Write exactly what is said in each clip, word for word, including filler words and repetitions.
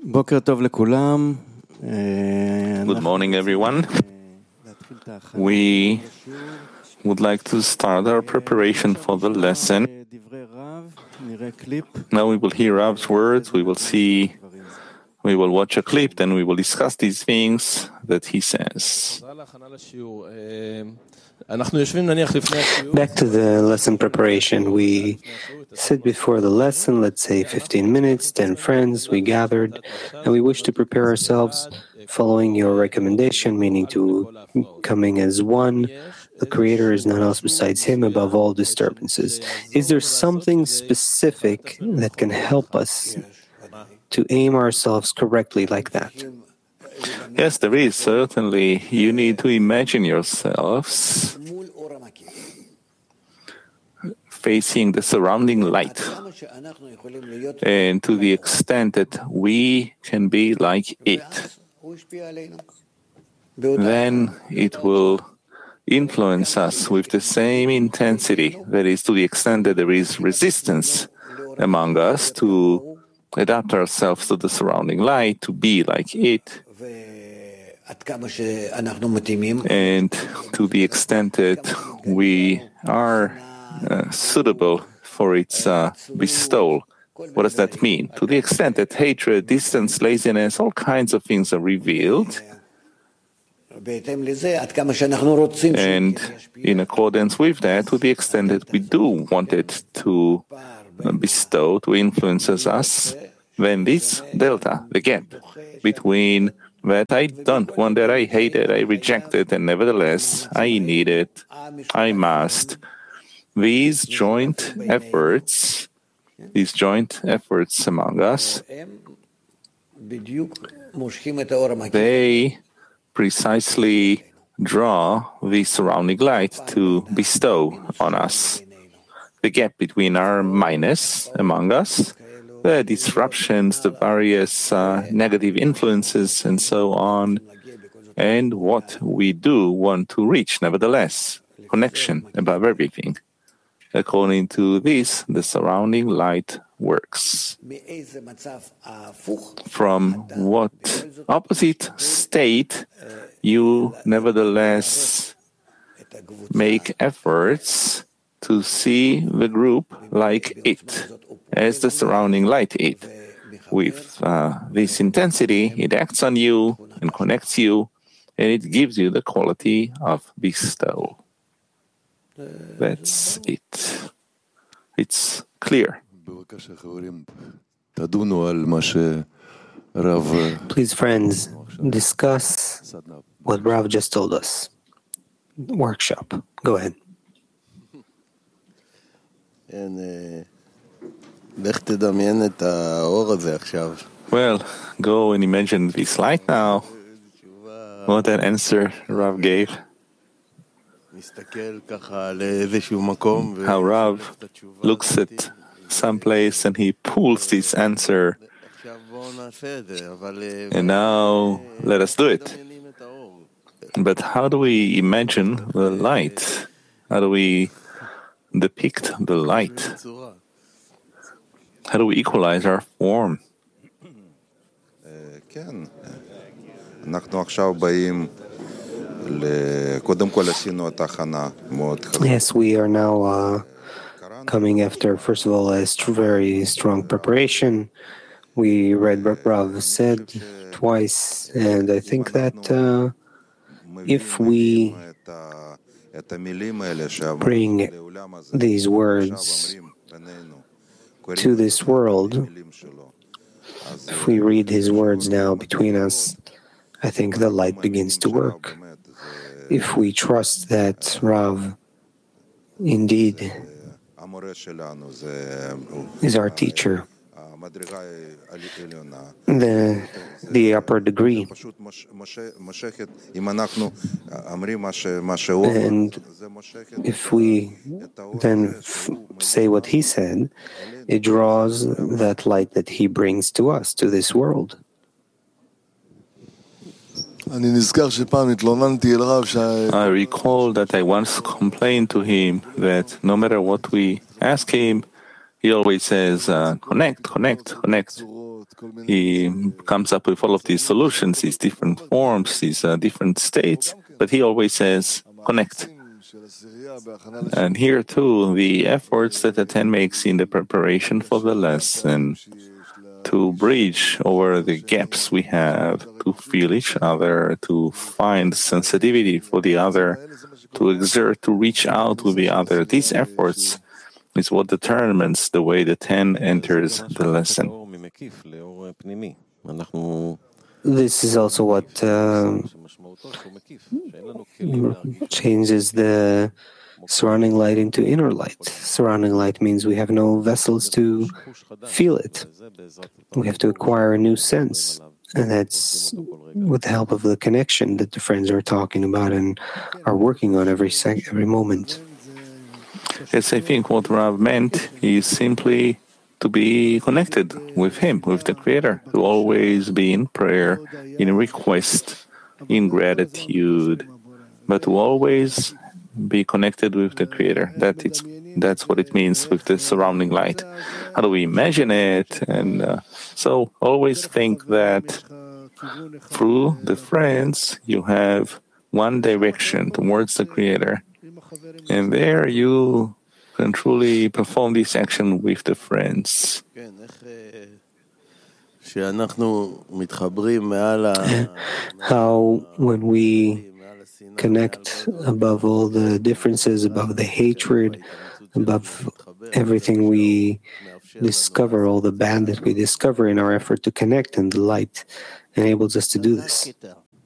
Good morning, everyone. We would like to start our preparation for the lesson. Now we will hear Rav's words, we will see, we will watch a clip, then we will discuss these things that he says. Back to the lesson preparation. We sit before the lesson, let's say fifteen minutes, ten friends, we gathered, and we wish to prepare ourselves following your recommendation, meaning to coming as one. The Creator is none else besides Him, above all disturbances. Is there something specific that can help us to aim ourselves correctly like that? Yes, there is, certainly. You need to imagine yourselves facing the surrounding light. And to the extent that we can be like it, then it will influence us with the same intensity. That is, to the extent that there is resistance among us to adapt ourselves to the surrounding light, to be like it. And to the extent that we are uh, suitable for its uh, bestowal. What does that mean? To the extent that hatred, distance, laziness, all kinds of things are revealed. And in accordance with that, to the extent that we do want it to bestow, to influence us, then this delta, the gap between that I don't want it, I hate it, I reject it, and nevertheless I need it, I must. These joint efforts, these joint efforts among us, they precisely draw the surrounding light to bestow on us. The gap between our minus among us, the disruptions, the various uh, negative influences, and so on, and what we do want to reach, nevertheless, connection above everything. According to this, the surrounding light works. From what opposite state you nevertheless make efforts to see the group like it, as the surrounding light it. With uh, this intensity, it acts on you and connects you, and it gives you the quality of bestowal. That's it. It's clear. Please, friends, discuss what Rav just told us. Workshop. Go ahead. Well, go and imagine this light now. What an answer Rav gave. How Rav looks at some place and he pulls this answer. And now let us do it. But how do we imagine the light? How do we depict the light? How do we equalize our form? Yes, we are now uh, coming after, first of all, a st- very strong preparation. We read what Rav said twice, and I think that uh, if we bring these words to this world, if we read his words now between us, I think the light begins to work. If we trust that Rav indeed is our teacher, the, the upper degree, and if we then f- say what he said, it draws that light that he brings to us, to this world. I recall that I once complained to him that no matter what we ask him, he always says, uh, connect, connect, connect. he comes up with all of these solutions, these different forms, these uh, different states, but he always says, connect. And here too, the efforts that the ten makes in the preparation for the lesson to bridge over the gaps we have, to feel each other, to find sensitivity for the other, to exert, to reach out with the other. These efforts is what determines the way the ten enters the lesson. This is also what uh, changes the surrounding light into inner light. Surrounding light means we have no vessels to feel it. We have to acquire a new sense. And that's with the help of the connection that the friends are talking about and are working on every sec- every moment. Yes, I think what Rav meant is simply to be connected with Him, with the Creator, to always be in prayer, in request, in gratitude, but to always be connected with the Creator. That it's, that's what it means with the surrounding light. How do we imagine it? And uh, so always think that through the friends, you have one direction towards the Creator. And there you can truly perform this action with the friends. How, when we connect above all the differences, above the hatred, above everything we discover, all the bad that we discover in our effort to connect, and the light enables us to do this.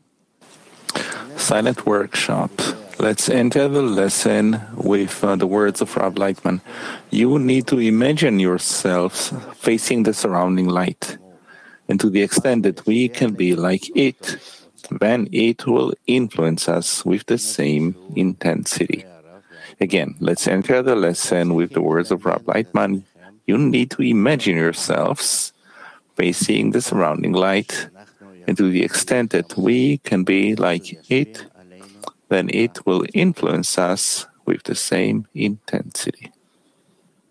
Silent workshop. Let's enter the lesson with uh, the words of Rav Lightman. You need to imagine yourselves facing the surrounding light. And to the extent that we can be like it, then it will influence us with the same intensity. Again, let's enter the lesson with the words of Rav Lightman. You need to imagine yourselves facing the surrounding light. And to the extent that we can be like it, then it will influence us with the same intensity.